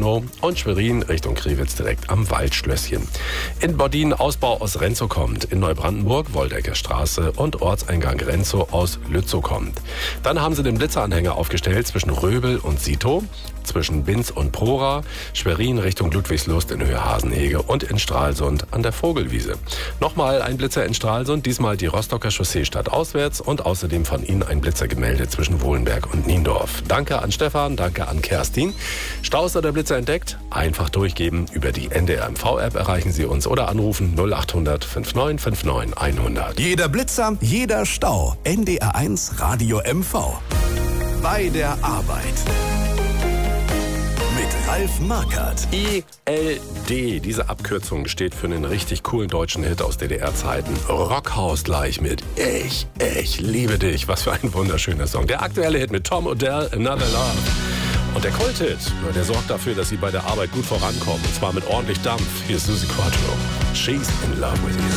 Bahnhof und Schwerin Richtung Krivitz direkt am Waldschlösschen. In Boddin Ausbau aus Renzow kommt, in Neubrandenburg Woldecker Straße und Ortseingang Renzow aus Lützow kommt. Dann haben sie den Blitzeranhänger aufgestellt zwischen Röbel und Sito, zwischen Binz und Prora, Schwerin Richtung Ludwigslust in Höhe Hasenhege und in Stralsund an der Vogelwiese. Nochmal ein Blitzer in Stralsund, diesmal die Rostocker Chaussee stadtauswärts und außerdem von Ihnen ein Blitzer gemeldet zwischen Wohlenberg und Niendorf. Danke an Stefan, danke an Kerstin. Staus oder Blitzer entdeckt? Einfach durchgeben. Über die NDR MV-App erreichen Sie uns oder anrufen 0800 59 59 100. Jeder Blitzer, jeder Stau. NDR1 Radio MV. Bei der Arbeit. Mit Ralf Markert. ILD, diese Abkürzung steht für einen richtig coolen deutschen Hit aus DDR-Zeiten. Rockhaus gleich mit Ich liebe dich. Was für ein wunderschöner Song. Der aktuelle Hit mit Tom Odell, Another Love. Und der Kult-Hit, der sorgt dafür, dass Sie bei der Arbeit gut vorankommen. Und zwar mit ordentlich Dampf. Hier ist Susi Quattro. She's in love with you.